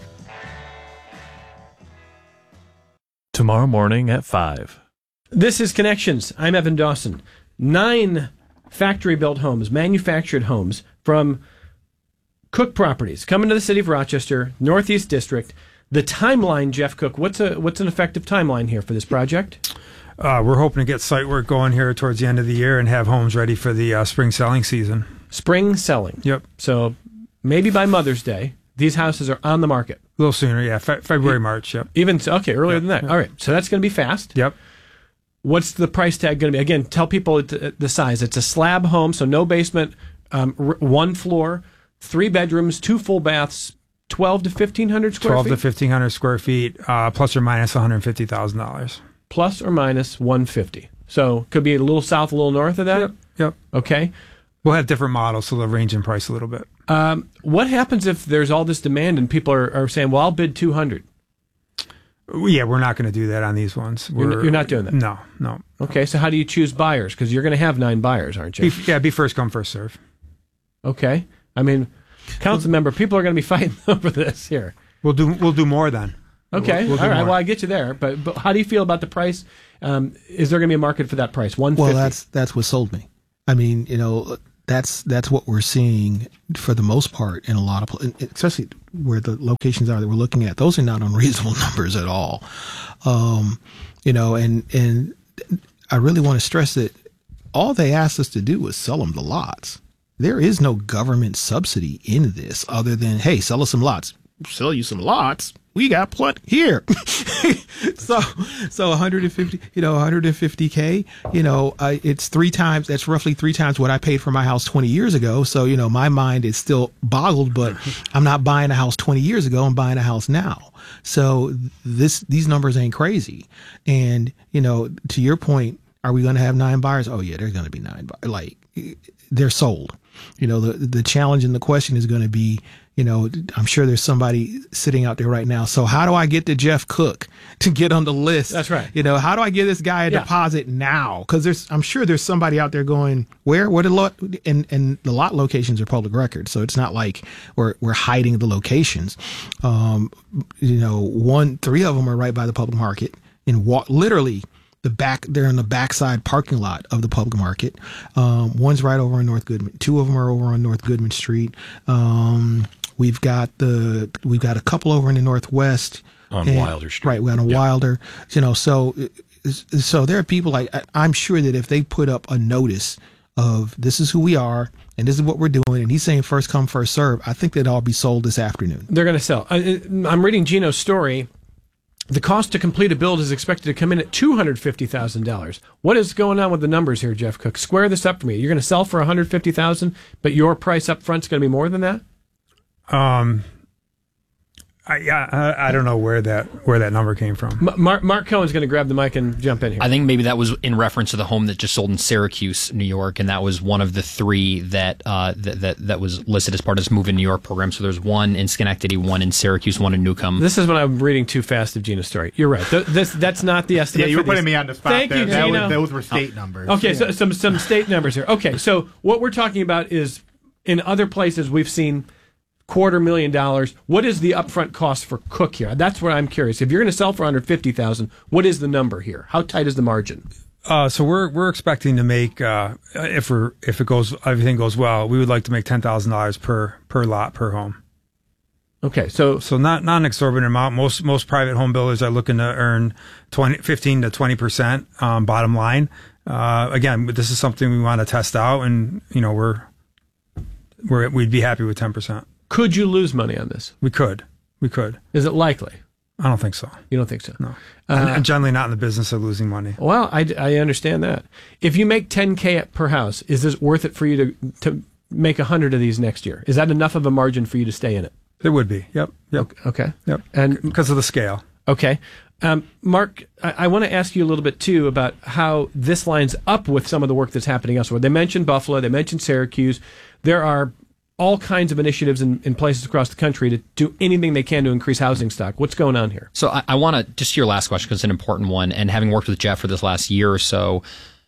Tomorrow morning at five. This is Connections. I'm Evan Dawson. Nine factory-built homes, manufactured homes from Cook Properties coming to the city of Rochester, Northeast District. The timeline, Jeff Cook, what's a what's an effective timeline here for this project? Uh, we're hoping to get site work going here towards the end of the year and have homes ready for the uh, spring selling season. Spring selling. Yep. So maybe by Mother's Day, these houses are on the market. A little sooner, yeah. Fe- February, March, yep. Even so, okay, earlier yep. than that. Yep. All right, so that's going to be fast. Yep. What's the price tag going to be? Again, tell people it, the size. It's a slab home, so no basement, um, r- one floor, three bedrooms, two full baths, twelve to fifteen hundred square twelve feet? to fifteen hundred square feet, uh, plus or minus one hundred fifty thousand dollars. Plus or minus one hundred fifty thousand dollars. So could be a little south, a little north of that? Yep. Yep. Okay. We'll have different models, so they'll range in price a little bit. Um, what happens if there's all this demand and people are, are saying, well, I'll bid two hundred? Yeah, we're not going to do that on these ones. You're, n- you're not doing that? No, no. Okay, so how do you choose buyers? Because you're going to have nine buyers, aren't you? Be, yeah, be first come, first serve. Okay. I mean, council member, people are going to be fighting over this here. We'll do we'll do more then. Okay, we'll, we'll all right. More. Well, I get you there, but but how do you feel about the price? Um, is there going to be a market for that price? One fifty. Well, that's that's what sold me. I mean, you know, that's that's what we're seeing for the most part in a lot of, especially where the locations are that we're looking at. Those are not unreasonable numbers at all. Um, you know, and and I really want to stress that all they asked us to do was sell them the lots. There is no government subsidy in this other than, hey, sell us some lots. Sell you some lots. We got plenty here. so, so one hundred fifty, you know, one hundred fifty K, you know, uh, it's three times, that's roughly three times what I paid for my house twenty years ago. So, you know, my mind is still boggled, but I'm not buying a house twenty years ago. I'm buying a house now. So this, these numbers ain't crazy. And, you know, to your point, are we going to have nine buyers? Oh yeah, there's going to be nine buyers. Like, they're sold. You know, the, the challenge and the question is going to be, you know, I'm sure there's somebody sitting out there right now. So how do I get to Jeff Cook to get on the list? That's right. You know, how do I give this guy a yeah. deposit now? Because there's, I'm sure there's somebody out there going, where, where the lot, and and the lot locations are public record, so it's not like we're we're hiding the locations. Um, you know, one, three of them are right by the public market, and wa- literally the back, they're in the backside parking lot of the public market. Um, one's right over on North Goodman. Two of them are over on North Goodman Street. Um, we've got the, we've got a couple over in the Northwest. On and, Wilder Street. Right, on yeah. Wilder. You know, so, so there are people like, I'm sure that if they put up a notice of this is who we are and this is what we're doing, and he's saying first come, first serve, I think they'd all be sold this afternoon. They're going to sell. I, I'm reading Gino's story. The cost to complete a build is expected to come in at two hundred fifty thousand dollars. What is going on with the numbers here, Jeff Cook? Square this up for me. You're going to sell for one hundred fifty thousand dollars, but your price up front is going to be more than that? Um, I, yeah, I, I don't know where that where that number came from. M- Mark, Mark Cohen's going to grab the mic and jump in here. I think maybe that was in reference to the home that just sold in Syracuse, New York, and that was one of the three that uh, that, that that was listed as part of this Move in New York program. So there's one in Schenectady, one in Syracuse, one in Newcomb. This is when I'm reading too fast of Gino's story. You're right. Th- this that's not the estimate. Yeah, you were for putting these. me on the spot. Thank there. you, That Gino. was, those were state numbers. Okay, Yeah. so some some state numbers here. Okay, so what we're talking about is in other places we've seen quarter million dollars. What is the upfront cost for Cook here? That's what I'm curious. If you're going to sell for one hundred fifty thousand dollars, what is the number here? How tight is the margin? Uh, so we're we're expecting to make uh, if we're if it goes everything goes well, we would like to make ten thousand dollars per per lot per home. Okay, so so not not an exorbitant amount. Most most private home builders are looking to earn twenty, fifteen to twenty percent um, bottom line. Uh, again, this is something we want to test out, and you know we're we're we'd be happy with ten percent. Could you lose money on this? We could. We could. Is it likely? I don't think so. You don't think so? No. Uh, I'm, I'm generally not in the business of losing money. Well, I, I understand that. If you make ten K per house, is this worth it for you to to make one hundred of these next year? Is that enough of a margin for you to stay in it? It would be. Yep. Yep. Okay. Yep. And because of the scale. Okay. Um, Mark, I, I want to ask you a little bit, too, about how this lines up with some of the work that's happening elsewhere. They mentioned Buffalo. They mentioned Syracuse. There are all kinds of initiatives in, in places across the country to do anything they can to increase housing stock. What's going on here? So I, I want to, just to your last question, because it's an important one, and having worked with Jeff for this last year or so,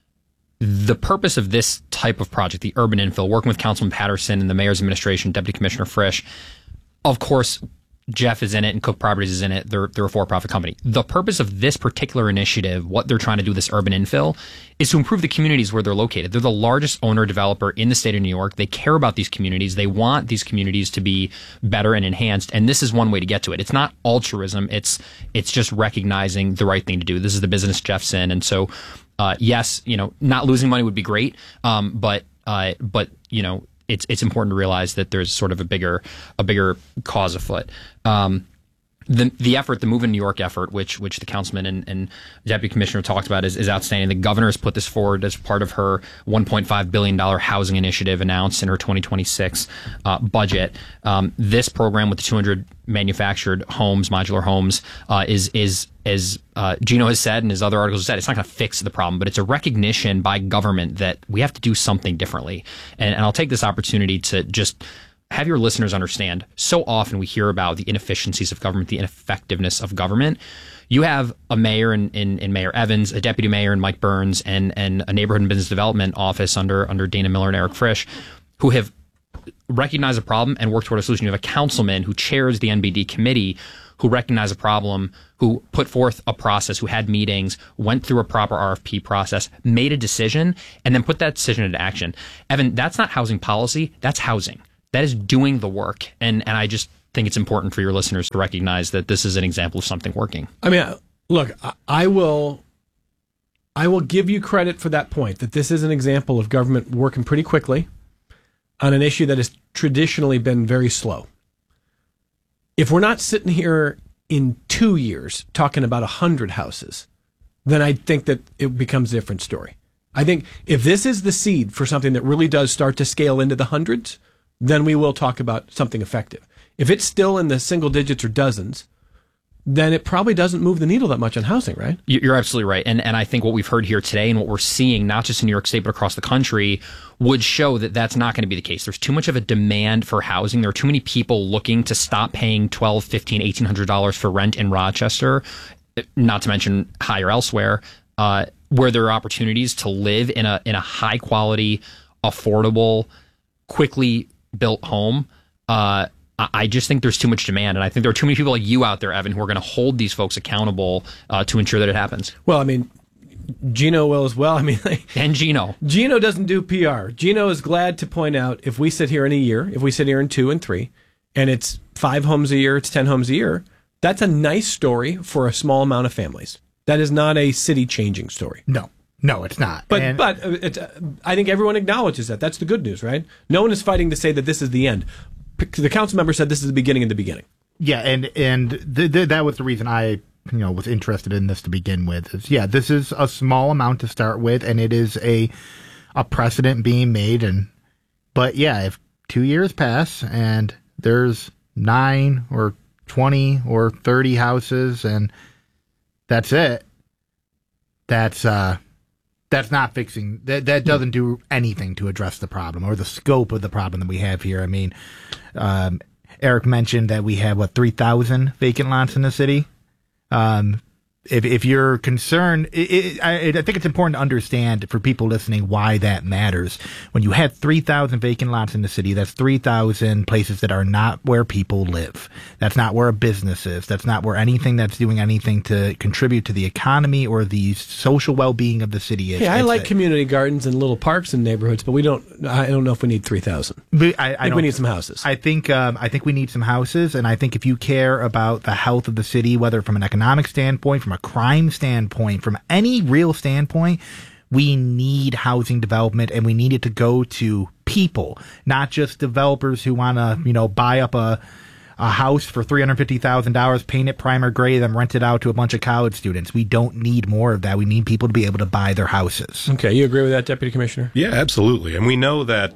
the purpose of this type of project, the urban infill, working with Councilman Patterson and the mayor's administration, Deputy Commissioner Frisch, of course, Jeff is in it and Cook Properties is in it. They're, they're a for-profit company. The purpose of this particular initiative, what they're trying to do, this urban infill, is to improve the communities where they're located. They're the largest owner-developer in the state of New York. They care about these communities. They want these communities to be better and enhanced, and this is one way to get to it. It's not altruism. It's it's just recognizing the right thing to do. This is the business Jeff's in, and so, uh, yes, you know, not losing money would be great, um, but uh, but you know, it's it's important to realize that there's sort of a bigger a bigger cause afoot. Um, the the effort, the Move in New York effort, which which the councilman and, and deputy commissioner talked about, is, is outstanding. The governor has put this forward as part of her one point five billion dollars housing initiative announced in her twenty twenty-six uh, budget. Um, this program with the two hundred manufactured homes, modular homes, uh, is is as uh, Gino has said and his other articles have said, it's not going to fix the problem, but it's a recognition by government that we have to do something differently. And, and I'll take this opportunity to just have your listeners understand. So often we hear about the inefficiencies of government, the ineffectiveness of government. You have a mayor in, in, in Mayor Evans, a deputy mayor in Mike Burns, and, and a neighborhood and business development office under under Dana Miller and Eric Frisch, who have recognized a problem and worked toward a solution. You have a councilman who chairs the N B D committee who recognized a problem, who put forth a process, who had meetings, went through a proper R F P process, made a decision, and then put that decision into action. Evan, that's not housing policy. That's housing. That is doing the work. And and I just think it's important for your listeners to recognize that this is an example of something working. I mean, look, I will I will give you credit for that point, that this is an example of government working pretty quickly on an issue that has traditionally been very slow. If we're not sitting here in two years talking about one hundred houses, then I think that it becomes a different story. I think if this is the seed for something that really does start to scale into the hundreds, then we will talk about something effective. If it's still in the single digits or dozens, then it probably doesn't move the needle that much on housing, right? You're absolutely right. And and I think what we've heard here today and what we're seeing, not just in New York State, but across the country, would show that that's not going to be the case. There's too much of a demand for housing. There are too many people looking to stop paying twelve, fifteen, eighteen hundred dollars for rent in Rochester, not to mention higher elsewhere, uh, where there are opportunities to live in a in a high quality, affordable, quickly built home. Uh, I just think there's too much demand, and I think there are too many people like you out there, Evan, who are going to hold these folks accountable uh, to ensure that it happens. Well, I mean, Gino will as well. I mean, like, and Gino. Gino doesn't do P R. Gino is glad to point out if we sit here in a year, if we sit here in two and three, and it's five homes a year, it's ten homes a year, that's a nice story for a small amount of families. That is not a city-changing story. No. No, it's not. But And- but it's, uh, I think everyone acknowledges that. That's the good news, right? No one is fighting to say that this is the end. P- The council member said this is the beginning of the beginning. Yeah, and and th- th- that was the reason I you know was interested in this to begin with. Is yeah, this is a small amount to start with, and it is a a precedent being made. And but yeah, if two years pass and there's nine or twenty or thirty houses, and that's it, that's uh. That's not fixing, that that doesn't do anything to address the problem or the scope of the problem that we have here. I mean, um, Eric mentioned that we have, what, three thousand vacant lots in the city? Um, if if you're concerned, it, it, I, I think it's important to understand for people listening why that matters. When you have three thousand vacant lots in the city, that's three thousand places that are not where people live. That's not where a business is. That's not where anything that's doing anything to contribute to the economy or the social well-being of the city is. Yeah, I It's like a- community gardens and little parks in neighborhoods, but we don't. I don't know if we need three thousand. But I, I, I think we don't- need some houses. I think um, I think we need some houses, and I think if you care about the health of the city, whether from an economic standpoint, from a crime standpoint, from any real standpoint, we need housing development, and we need it to go to people, not just developers who want to, you know, buy up a a house for three hundred fifty thousand dollars, paint it primer gray, then rent it out to a bunch of college students. We don't need more of that. We need people to be able to buy their houses. Okay, you agree with that, Deputy Commissioner? Yeah, absolutely. And we know that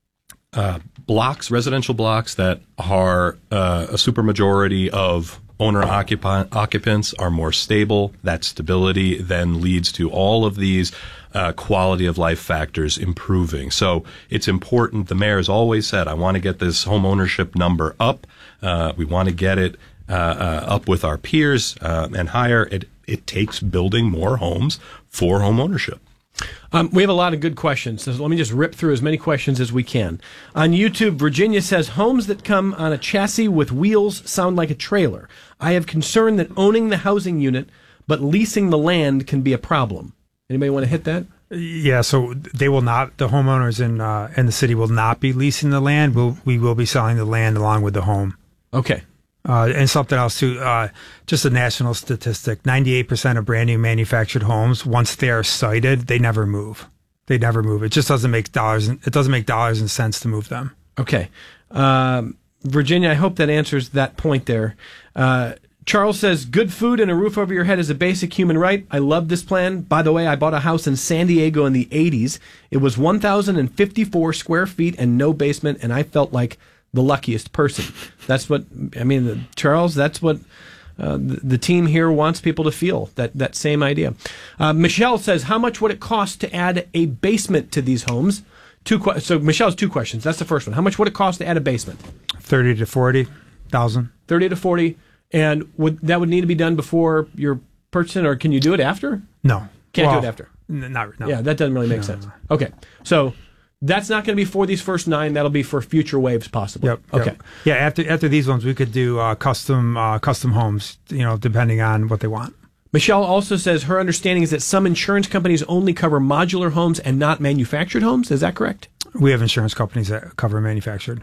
uh, blocks, residential blocks that are uh, a supermajority of owner occupi- occupants are more stable. That stability then leads to all of these uh, quality of life factors improving. So it's important. The mayor has always said, I want to get this home ownership number up. Uh, we want to get it uh, uh, up with our peers uh, and higher. It, it takes building more homes for home ownership. Um, we have a lot of good questions, so let me just rip through as many questions as we can. On YouTube, Virginia says, homes that come on a chassis with wheels sound like a trailer. I have concern that owning the housing unit but leasing the land can be a problem. Anybody want to hit that? Yeah, so they will not. The homeowners in uh, in the city will not be leasing the land. We'll, we will be selling the land along with the home. Okay. Uh, and something else too. Uh, just a national statistic: ninety-eight percent of brand new manufactured homes, once they are sited, they never move. They never move. It just doesn't make dollars. It doesn't make dollars and cents to move them. Okay. Um, Virginia, I hope that answers that point there. Uh, Charles says, good food and a roof over your head is a basic human right. I love this plan. By the way, I bought a house in San Diego in the eighties. It was one thousand fifty-four square feet and no basement, and I felt like the luckiest person. That's what, I mean, Charles, that's what uh, the, the team here wants people to feel, that, that same idea. Uh, Michelle says, how much would it cost to add a basement to these homes? Two que- So Michelle's two questions. That's the first one. How much would it cost to add a basement? Thirty to forty thousand. Thirty to forty, and would that would need to be done before you're purchasing, or can you do it after? No, Can't Well, do it after. N- not no. Yeah, that doesn't really make No, sense. no. Okay, so that's not going to be for these first nine. That'll be for future waves, possibly. Yep. yep. Okay. Yeah. After after these ones, we could do uh, custom uh, custom homes. You know, depending on what they want. Michelle also says her understanding is that some insurance companies only cover modular homes and not manufactured homes. Is that correct? We have insurance companies that cover manufactured.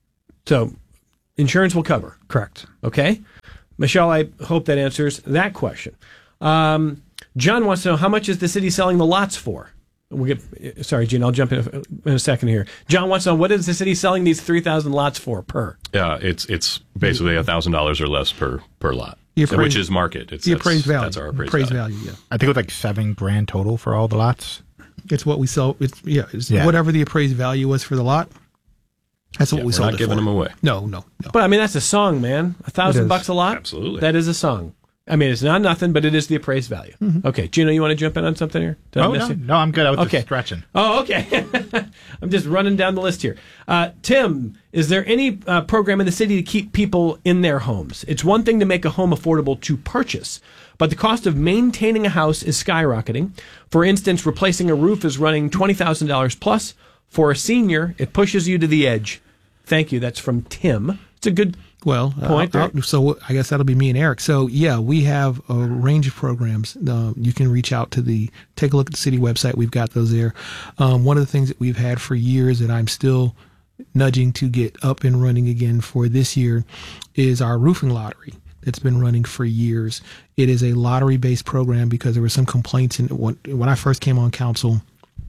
So insurance will cover. Correct. Okay. Michelle, I hope that answers that question. Um, John wants to know, how much is the city selling the lots for? We'll get, sorry, Gene, I'll jump in a, in a second here. John wants to know, what is the city selling these three thousand lots for per? Yeah, it's it's basically a thousand dollars or less per per lot, The appraised- which is market. It's the that's- appraised value. That's our appraised, Appraised value. value, yeah. I think it was like seven grand total for all the lots. It's what we sell. It's yeah. It's Yeah. whatever the appraised value was for the lot. That's what Yeah, we we're sold not it giving for. them away. No, no, no. But I mean, that's a song, man. A thousand is. bucks a lot? Absolutely. That is a song. I mean, it's not nothing, but it is the appraised value. Okay. Gino, you want to jump in on something here? Did I Oh, miss no, you? no, I'm good. I was Okay. just stretching. Oh, okay. I'm just running down the list here. Uh, Tim, is there any uh, program in the city to keep people in their homes? It's one thing to make a home affordable to purchase, but the cost of maintaining a house is skyrocketing. For instance, replacing a roof is running twenty thousand dollars plus. For a senior, it pushes you to the edge. Thank you. That's from Tim. It's a good Well, point. Uh, so I guess that'll be me and Eric. So yeah, we have a range of programs. Uh, you can reach out to the, take a look at the city website. We've got those there. Um, one of the things that we've had for years that I'm still nudging to get up and running again for this year is our roofing lottery. That's been running for years. It is a lottery-based program because there were some complaints in when, when I first came on council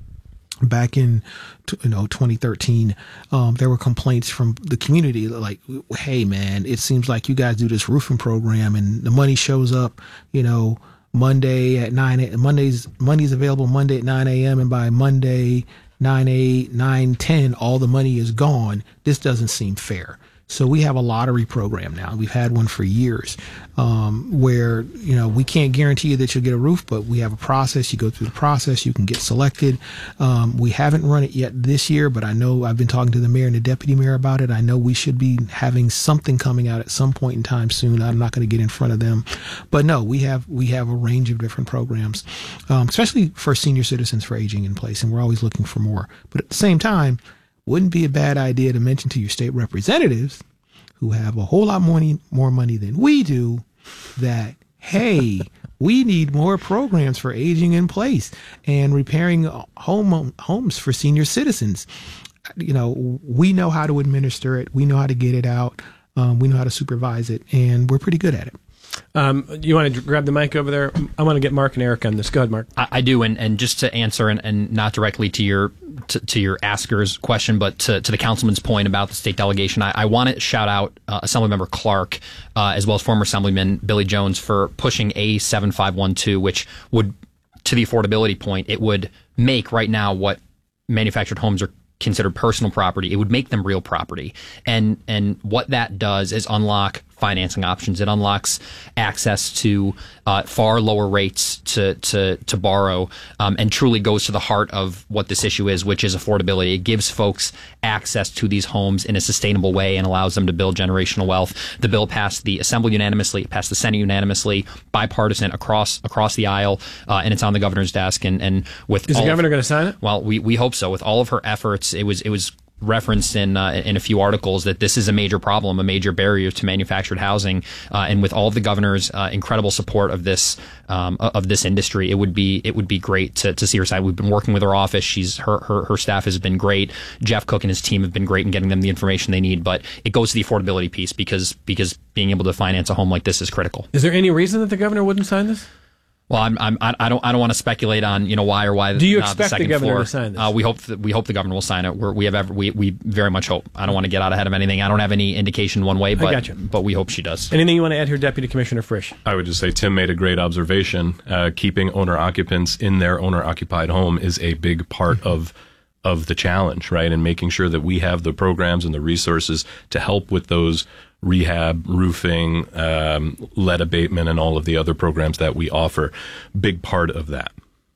back in, you know, twenty thirteen. Um, there were complaints from the community like, "Hey, man, it seems like you guys do this roofing program, and the money shows up, you know, Monday at nine. Mondays money's available Monday at nine a.m. and by Monday nine eight nine ten, all the money is gone. This doesn't seem fair." So we have a lottery program now. We've had one for years, um, where, you know, we can't guarantee you that you'll get a roof, but we have a process. You go through the process, you can get selected. Um, we haven't run it yet this year, but I know I've been talking to the mayor and the deputy mayor about it. I know we should be having something coming out at some point in time soon. I'm not going to get in front of them, but no, we have, we have a range of different programs, um, especially for senior citizens for aging in place. And we're always looking for more, but at the same time, wouldn't be a bad idea to mention to your state representatives who have a whole lot more money, more money than we do that, hey, we need more programs for aging in place and repairing home homes for senior citizens. You know, we know how to administer it. We know how to get it out. Um, we know how to supervise it, and we're pretty good at it. Um, you want to grab the mic over there? I want to get Mark and Eric on this. Go ahead, Mark. I, I do, and, and just to answer, and, and not directly to your to, to your asker's question, but to, to the councilman's point about the state delegation, I, I want to shout out uh, Assemblymember Clark, uh, as well as former Assemblyman Billy Jones for pushing A seven five one two, which would, to the affordability point, it would make right now what manufactured homes are considered personal property, it would make them real property. And and what that does is unlock financing options. It unlocks access to uh, far lower rates to to to borrow, um, and truly goes to the heart of what this issue is, which is affordability. It gives folks access to these homes in a sustainable way and allows them to build generational wealth. The bill passed the Assembly unanimously, it passed the Senate unanimously, bipartisan across across the aisle, uh, and it's on the governor's desk. And and with is the governor of, going to sign it? Well, we we hope so. With all of her efforts, it was it was. referenced in uh, in a few articles that this is a major problem, a major barrier to manufactured housing, uh, and with all of the governor's uh, incredible support of this um, of this industry, it would be it would be great to, to see her side. We've been working with her office. She's her, her her staff has been great. Jeff Cook and his team have been great in getting them the information they need. But it goes to the affordability piece because because being able to finance a home like this is critical. Is there any reason that the governor wouldn't sign this? Well, I'm, I'm, I don't, I don't want to speculate on, you know, why or why. Do you uh, expect the, second the governor floor. to sign this? Uh, we hope that we hope the governor will sign it. We're, we have every, we, we very much hope. I don't want to get out ahead of anything. I don't have any indication one way, but I got you. but we hope she does. Anything you want to add here, Deputy Commissioner Frisch? I would just say Tim made a great observation. Uh, keeping owner occupants in their owner occupied home is a big part mm-hmm. of of the challenge, right? And making sure that we have the programs and the resources to help with those rehab, roofing, um, lead abatement, and all of the other programs that we offer. Big part of that.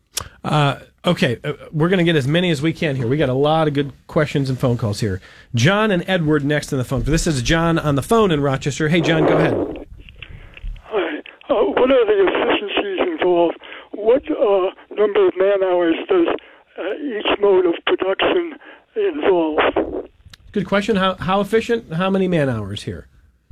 Uh, okay, uh, we're going to get as many as we can here. We got a lot of good questions and phone calls here. John and Edward next on the phone. This is John on the phone in Rochester. Hey, John, go ahead. Hi. Uh, what are the efficiencies involved? What uh, number of man hours does uh, each mode of production involve? Good question. How how efficient? How many man hours here?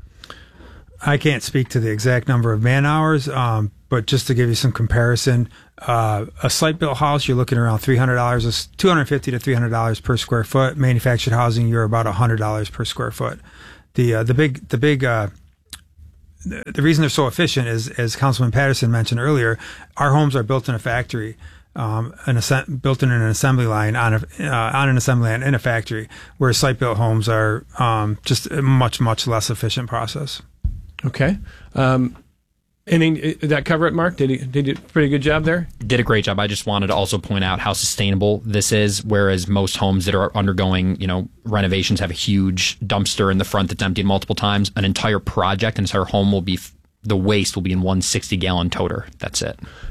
I can't speak to the exact number of man hours, um, but just to give you some comparison, uh, a site built house, you're looking around three hundred dollars, two hundred fifty to three hundred dollars per square foot. Manufactured housing, you're about one hundred dollars per square foot. The uh, the big the big uh, the, the reason they're so efficient is, as Councilman Patterson mentioned earlier, our homes are built in a factory. Um, an assemb- built in an assembly line on a uh, on an assembly line in a factory, where site built homes are um, just a much much less efficient process. Okay. Um, any, did that cover it, Mark? Did he did a pretty good job there? Did a great job. I just wanted to also point out how sustainable this is, whereas most homes that are undergoing, you know, renovations have a huge dumpster in the front that's emptied multiple times. An entire project, an entire home will be, the waste will be in one sixty gallon toter. That's it.